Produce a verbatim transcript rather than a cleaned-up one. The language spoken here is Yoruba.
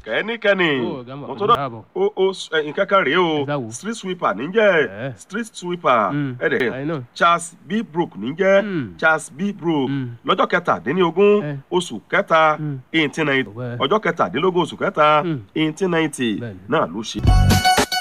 kẹ́nikẹ́ni mo tó dọ̀ o o nǹkan kan rèé o street sweeper níjẹ́ street sweeper ẹ̀rẹ̀ Charles B. Brook níjẹ́ Charles B. Brook lọ́jọ́ kẹtàdínlógún oṣù kẹta eighteen ninety ọjọ́ kẹtàdínlógún oṣù kẹta eighteen ninety náà ló ṣe.